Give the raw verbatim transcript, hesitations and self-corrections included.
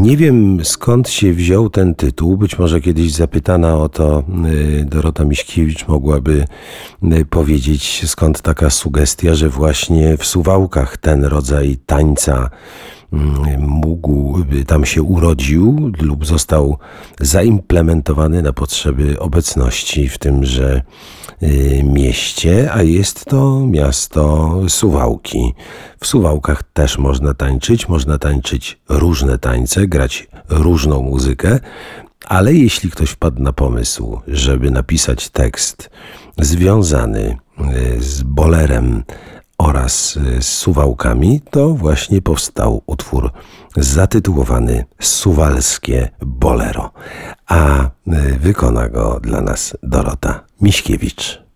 Nie wiem, skąd się wziął ten tytuł. Być może kiedyś zapytana o to Dorota Miśkiewicz mogłaby powiedzieć, skąd taka sugestia, że właśnie w Suwałkach ten rodzaj tańca mógł, tam się urodził lub został zaimplementowany na potrzeby obecności w tymże mieście, a jest to miasto Suwałki. W Suwałkach też można tańczyć, można tańczyć różne tańce, grać różną muzykę, ale jeśli ktoś wpadł na pomysł, żeby napisać tekst związany z bolerem oraz z Suwałkami, to właśnie powstał utwór zatytułowany Suwalskie Bolero, a wykona go dla nas Dorota Miśkiewicz.